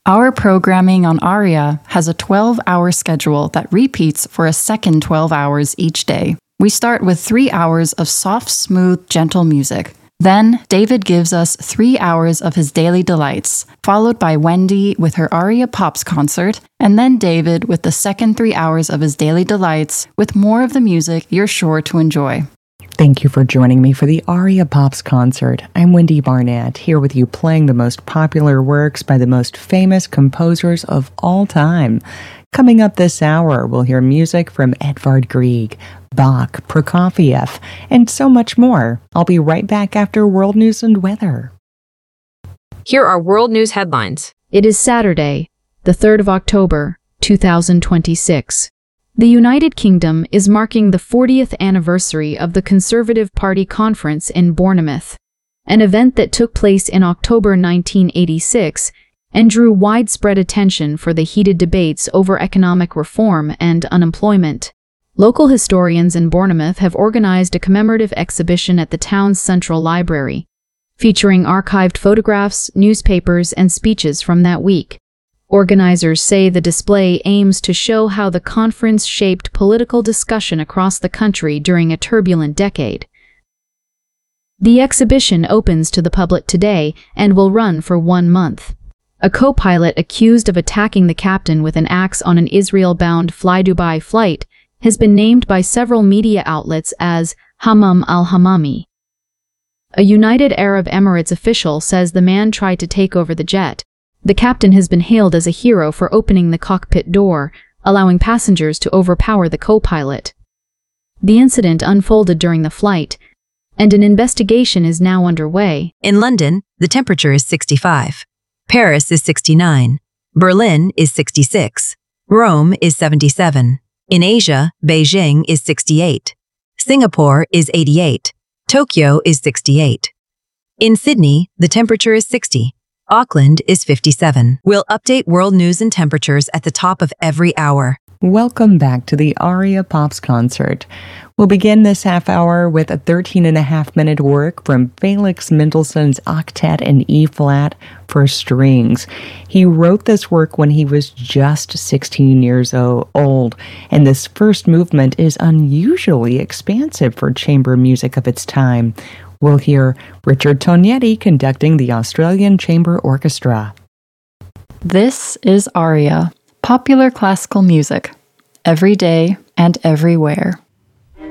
Our programming on ARIA has a 12-hour schedule that repeats for a second 12 hours each day. We start with 3 hours of soft, smooth, gentle music. Then, David gives us 3 hours of his daily delights, followed by Wendy with her ARIA Pops concert, and then David with the second 3 hours of his daily delights, with more of the music you're sure to enjoy. Thank you for joining me for the ARIA Pops concert. I'm Wendy Barnett, here with you playing the most popular works by the most famous composers of all time. Coming up this hour, we'll hear music from Edvard Grieg, Bach, Prokofiev, and so much more. I'll be right back after World News and Weather. Here are World News headlines. It is Saturday, the 3rd of October, 2026. The United Kingdom is marking the 40th anniversary of the Conservative Party conference in Bournemouth, an event that took place in October 1986 and drew widespread attention for the heated debates over economic reform and unemployment. Local historians in Bournemouth have organized a commemorative exhibition at the town's central library, featuring archived photographs, newspapers, and speeches from that week. Organizers say the display aims to show how the conference shaped political discussion across the country during a turbulent decade. The exhibition opens to the public today and will run for 1 month. A co-pilot accused of attacking the captain with an axe on an Israel-bound Fly-Dubai flight has been named by several media outlets as Hammam al-Hammami. A United Arab Emirates official says the man tried to take over the jet. The captain has been hailed as a hero for opening the cockpit door, allowing passengers to overpower the co-pilot. The incident unfolded during the flight, and an investigation is now underway. In London, the temperature is 65. Paris is 69. Berlin is 66. Rome is 77. In Asia, Beijing is 68. Singapore is 88. Tokyo is 68. In Sydney, the temperature is 60. Auckland is 57. We'll update world news and temperatures at the top of every hour. Welcome back to the ARIA Pops concert. We'll begin this half hour with a 13.5-minute work from Felix Mendelssohn's Octet in E-flat for strings. He wrote this work when he was just 16 years old, and this first movement is unusually expansive for chamber music of its time. We'll hear Richard Tognetti conducting the Australian Chamber Orchestra. This is ARIA, popular classical music, every day and everywhere.